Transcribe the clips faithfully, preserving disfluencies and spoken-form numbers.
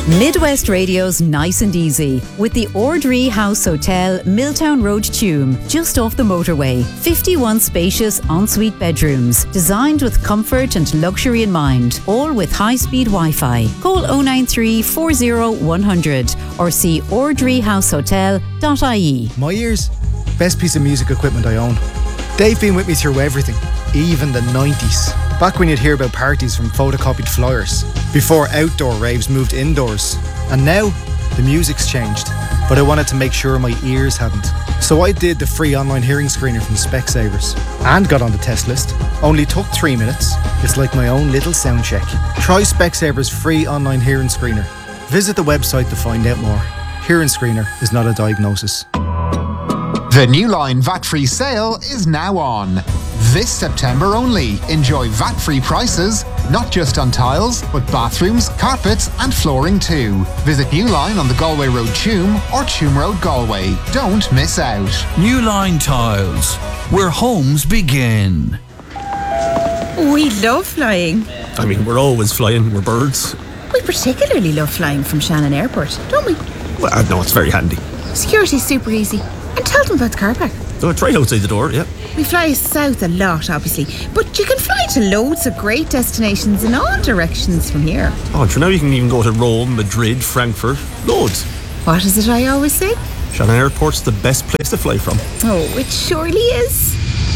Midwest Radio's Nice and Easy with the Ordree House Hotel, Milltown Road, Tuam, just off the motorway. fifty-one spacious ensuite bedrooms, designed with comfort and luxury in mind, all with high-speed Wi-Fi. Call oh nine three, four oh, one hundred or see ordree house hotel dot I E. My ears, best piece of music equipment I own. They've been with me through everything, even the nineties. Back when you'd hear about parties from photocopied flyers, before outdoor raves moved indoors. And now, the music's changed, but I wanted to make sure my ears hadn't. So I did the free online hearing screener from Specsavers and got on the test list. Only took three minutes. It's like my own little sound check. Try Specsavers free online hearing screener. Visit the website to find out more. Hearing screener is not a diagnosis. The New Line V A T-free sale is now on. This September only. Enjoy V A T-free prices, not just on tiles, but bathrooms, carpets and flooring too. Visit New Line on the Galway Road, Tuam or Tuam Road, Galway. Don't miss out. New Line Tiles, where homes begin. We love flying. I mean, we're always flying, we're birds. We particularly love flying from Shannon Airport, don't we? Well, no, it's very handy. Security's super easy. And tell them about the car park. So it's right outside the door, yeah. We fly south a lot, obviously, but you can fly to loads of great destinations in all directions from here. Oh, and for now you can even go to Rome, Madrid, Frankfurt, loads. What is it I always say? Shannon Airport's the best place to fly from. Oh, it surely is.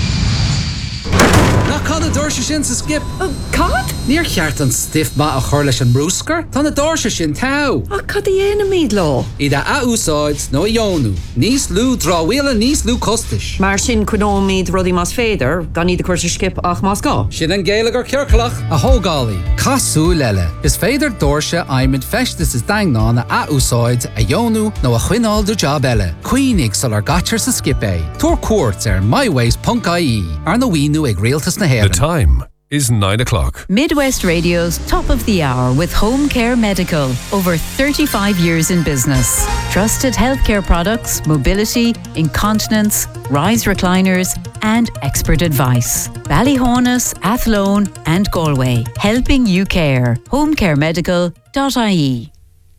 Nach cad a dúirse sin sa skip. Oh, cad? Níor cheart an stiff ma a chur leis an brúscar. Tá na dúirse sin tau. Oh, cad a dhéana míad lá? Ida a úsáid nó a jónú. Níos lú dráhuiile níos lú costais. Mar sin cuinó míad rudí más féidir, gan iad a chuir sa skip ach más gá. Sin an géala gur ceirclach. A hógálaí, casú leile. Is féidir dúirse aimid festas is daingná na a úsáid, a jónú nó a chuinál do job eile. Cuoinig sul ar gatir sa skip é. Tuair cuairt ar myways dot I E. Ar na wínu ag rialtas na héireann. The time is nine o'clock. Midwest Radio's Top of the Hour with Home Care Medical. Over thirty-five years in business. Trusted healthcare products, mobility, incontinence, rise recliners and expert advice. Ballyhonus, Athlone and Galway. Helping you care. home care medical dot I E.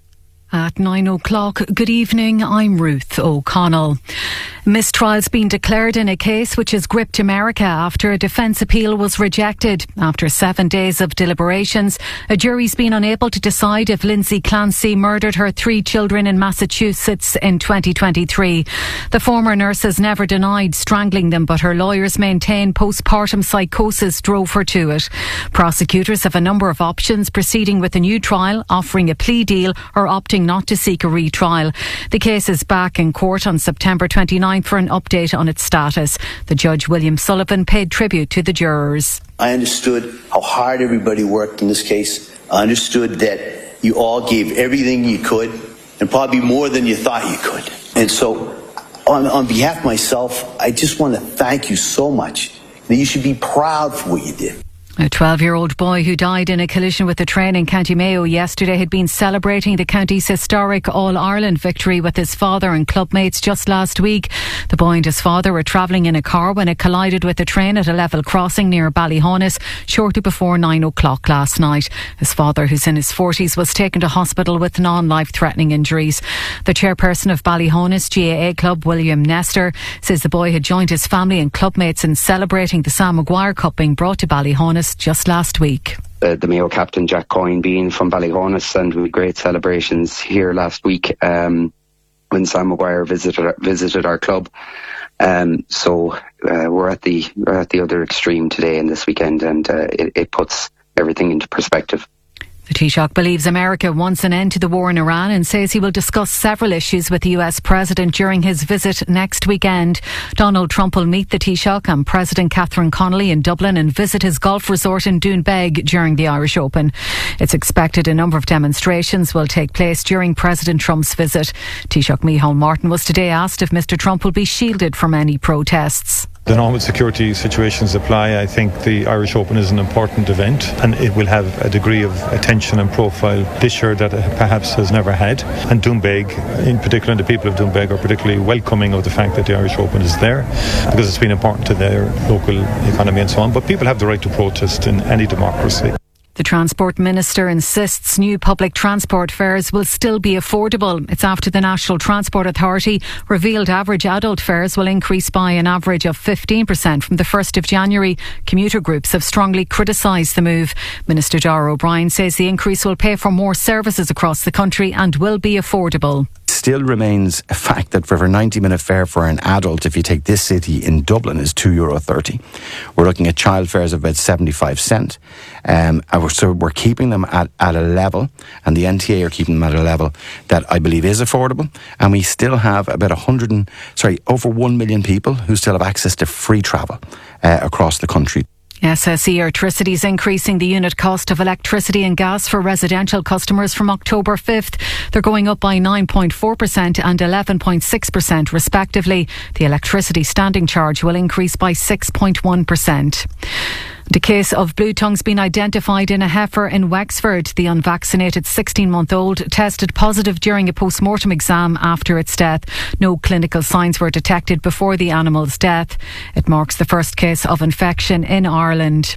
At nine o'clock, good evening, I'm Ruth O'Connell. Mistrial's been declared in a case which has gripped America after a defence appeal was rejected. After seven days of deliberations, a jury's been unable to decide if Lindsay Clancy murdered her three children in Massachusetts in twenty twenty-three. The former nurse has never denied strangling them, but her lawyers maintain postpartum psychosis drove her to it. Prosecutors have a number of options: proceeding with a new trial, offering a plea deal, or opting not to seek a retrial. The case is back in court on September twenty-ninth for an update on its status. The judge, William Sullivan, paid tribute to the jurors. I understood how hard everybody worked in this case. I understood that you all gave everything you could, and probably more than you thought you could. And so, on, on behalf of myself, I just want to thank you so much. That you should be proud for what you did. A twelve-year-old boy who died in a collision with a train in County Mayo yesterday had been celebrating the county's historic All-Ireland victory with his father and clubmates just last week. The boy and his father were travelling in a car when it collided with a train at a level crossing near Ballyhonus shortly before nine o'clock last night. His father, who's in his forties, was taken to hospital with non-life-threatening injuries. The chairperson of Ballyhonus G A A Club, William Nestor, says the boy had joined his family and clubmates in celebrating the Sam Maguire Cup being brought to Ballyhonus just last week. Uh, the Mayo captain Jack Coyne being from Ballyhonus, and with great celebrations here last week um, when Sam Maguire visited our, visited our club. Um, so uh, we're at the we're at the other extreme today and this weekend, and uh, it, it puts everything into perspective. The Taoiseach believes America wants an end to the war in Iran and says he will discuss several issues with the U S President during his visit next weekend. Donald Trump will meet the Taoiseach and President Catherine Connolly in Dublin and visit his golf resort in Doonbeg during the Irish Open. It's expected a number of demonstrations will take place during President Trump's visit. Taoiseach Micheál Martin was today asked if Mr Trump will be shielded from any protests. The normal security situations apply. I think the Irish Open is an important event, and it will have a degree of attention and profile this year that it perhaps has never had. And Doonbeg, in particular, and the people of Doonbeg are particularly welcoming of the fact that the Irish Open is there, because it's been important to their local economy and so on. But people have the right to protest in any democracy. The Transport Minister insists new public transport fares will still be affordable. It's after the National Transport Authority revealed average adult fares will increase by an average of fifteen percent from the first of January. Commuter groups have strongly criticised the move. Minister Dara O'Brien says the increase will pay for more services across the country and will be affordable. Still remains a fact that for a ninety minute fare for an adult, if you take this city in Dublin, is two euro thirty. We're looking at child fares of about seventy-five cent. Um, and we're, so we're keeping them at, at a level, and the N T A are keeping them at a level that I believe is affordable. And we still have about one hundred, and, sorry, over one million people who still have access to free travel uh, across the country. S S E Electricity is increasing the unit cost of electricity and gas for residential customers from October fifth. They're going up by nine point four percent and eleven point six percent respectively. The electricity standing charge will increase by six point one percent. The case of blue tongue's been identified in a heifer in Wexford. The unvaccinated sixteen-month-old tested positive during a post-mortem exam after its death. No clinical signs were detected before the animal's death. It marks the first case of infection in Ireland.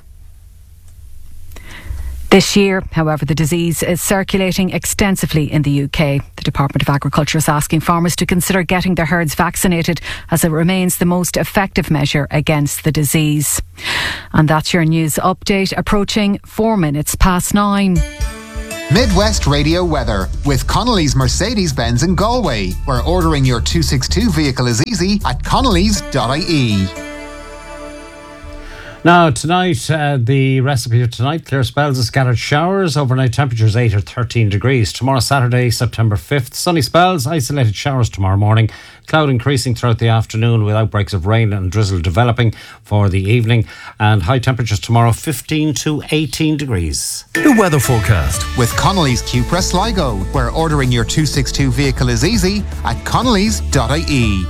This year, however, the disease is circulating extensively in the U K. The Department of Agriculture is asking farmers to consider getting their herds vaccinated as it remains the most effective measure against the disease. And that's your news update, approaching four minutes past nine. Midwest Radio weather with Connolly's Mercedes-Benz in Galway, where ordering your two sixty-two vehicle is easy at connellys dot I E. Now, tonight, uh, the recipe of tonight, clear spells of scattered showers, overnight temperatures eight or thirteen degrees. Tomorrow, Saturday, September fifth, sunny spells, isolated showers tomorrow morning. Cloud increasing throughout the afternoon with outbreaks of rain and drizzle developing for the evening. And high temperatures tomorrow, fifteen to eighteen degrees. The weather forecast with Connolly's Cupra Sligo, where ordering your two sixty-two vehicle is easy at connellys dot I E.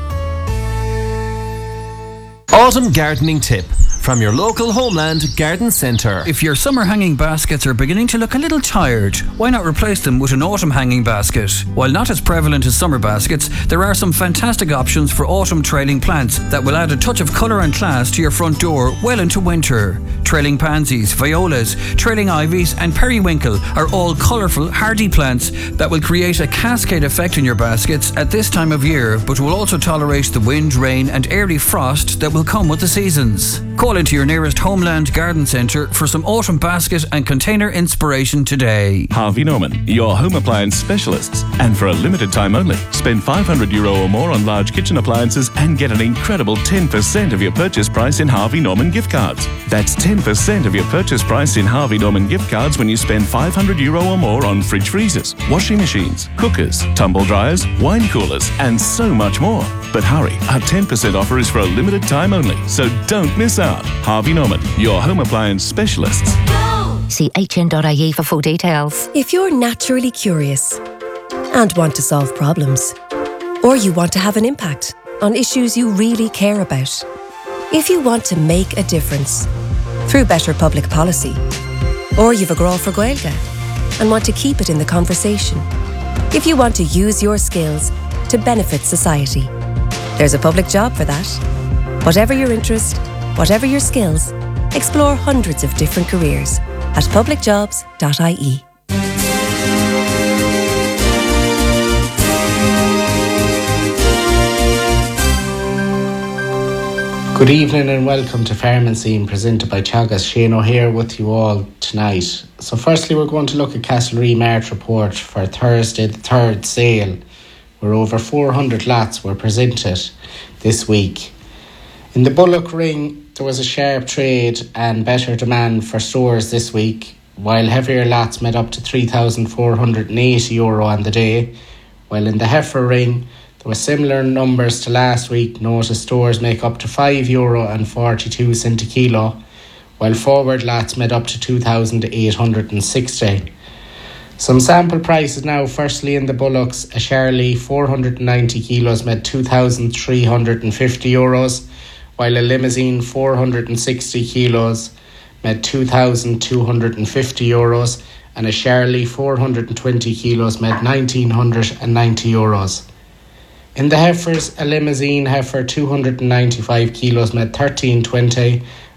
Autumn gardening tip from your local Homeland Garden Centre. If your summer hanging baskets are beginning to look a little tired, why not replace them with an autumn hanging basket? While not as prevalent as summer baskets, there are some fantastic options for autumn trailing plants that will add a touch of colour and class to your front door well into winter. Trailing pansies, violas, trailing ivies and periwinkle are all colourful, hardy plants that will create a cascade effect in your baskets at this time of year, but will also tolerate the wind, rain and early frost that will come with the seasons. Call into your nearest Homeland Garden Centre for some autumn basket and container inspiration today. Harvey Norman, your home appliance specialists. And for a limited time only, spend five hundred euro or more on large kitchen appliances and get an incredible ten percent of your purchase price in Harvey Norman gift cards. That's ten percent of your purchase price in Harvey Norman gift cards when you spend five hundred euro or more on fridge freezers, washing machines, cookers, tumble dryers, wine coolers, and so much more. But hurry, our ten percent offer is for a limited time only, so don't miss out. Harvey Norman, your home appliance specialists. See h n dot I E for full details. If you're naturally curious and want to solve problems, or you want to have an impact on issues you really care about, if you want to make a difference through better public policy, or you've a grow for Gaeilge and want to keep it in the conversation, if you want to use your skills to benefit society, there's a public job for that. Whatever your interest, whatever your skills, explore hundreds of different careers at public jobs dot I E. Good evening and welcome to Farm and Scene, presented by Teagasc. Shane O'Hare with you all tonight. So firstly, we're going to look at Castlerea Mart report for Thursday the third sale, where over four hundred lots were presented this week. In the Bullock Ring, there was a sharp trade and better demand for stores this week, while heavier lots made up to three thousand four hundred eighty euro on the day, while in the Heifer Ring, there were similar numbers to last week. Notice stores make up to five euro and forty-two cent a kilo, while forward lots made up to two thousand eight hundred sixty. Some sample prices now. Firstly, in the Bullocks, a Charlie four hundred ninety kilos made two thousand three hundred fifty euros, while a Limousine four hundred sixty kilos made two thousand two hundred fifty euros, and a Charlie four hundred twenty kilos made one thousand nine hundred ninety euros. In the Heifers, a Limousine heifer two hundred ninety-five kilos made thirteen twenty,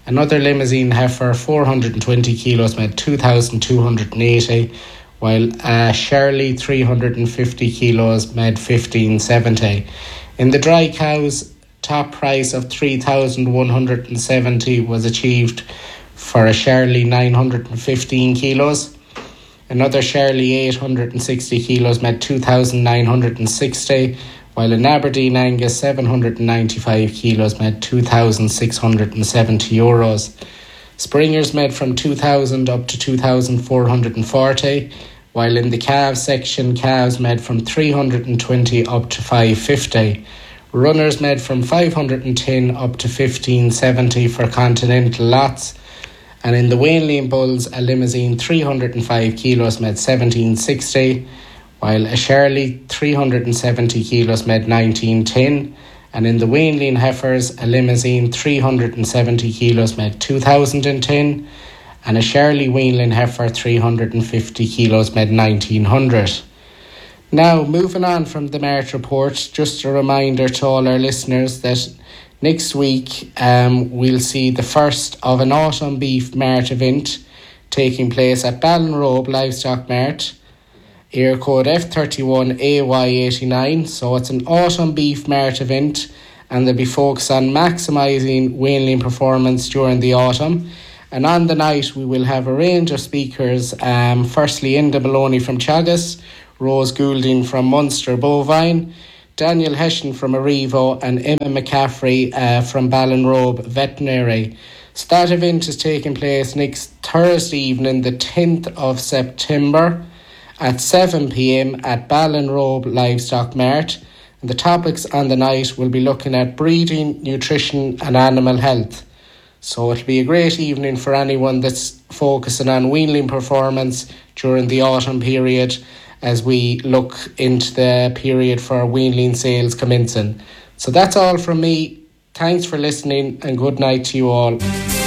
Another Limousin heifer, four hundred twenty kilos, made two thousand two hundred eighty, while a Shirley, three hundred fifty kilos, made fifteen seventy. In the dry cows, top price of three thousand one hundred seventy was achieved for a Shirley, nine hundred fifteen kilos. Another Shirley, eight hundred sixty kilos, made two thousand nine hundred sixty, while an Aberdeen Angus, seven hundred ninety-five kilos, made two thousand six hundred seventy euros. Springers made from two thousand up to two thousand four hundred forty, while in the calves section, calves made from three hundred twenty up to five hundred fifty. Runners made from five hundred ten up to fifteen seventy for continental lots. And in the Wainline bulls, a Limousin, three hundred five kilos, made seventeen sixty, while a Shirley, three hundred seventy kilos, made nineteen ten. And in the Wainline heifers, a Limousin, three hundred seventy kilos, made two thousand ten. And a Shirley Wainline heifer, three hundred fifty kilos, made nineteen hundred. Now, moving on from the Mart report, just a reminder to all our listeners that next week um, we'll see the first of an autumn beef Mart event taking place at Ballinrobe Livestock Mart, air code F thirty-one A Y eighty-nine. So it's an autumn beef Mart event, and they'll be focused on maximising Wainline performance during the autumn. And on the night we will have a range of speakers, um, firstly Enda Maloney from Chagas, Rose Goulding from Munster Bovine, Daniel Hession from Arrivo, and Emma McCaffrey uh, from Ballinrobe Veterinary. So that event is taking place next Thursday evening, the tenth of September at seven p.m. at Ballinrobe Livestock Mart. And the topics on the night will be looking at breeding, nutrition and animal health. So it'll be a great evening for anyone that's focusing on weanling performance during the autumn period, as we look into the period for weanling sales commencing. So that's all from me. Thanks for listening and good night to you all.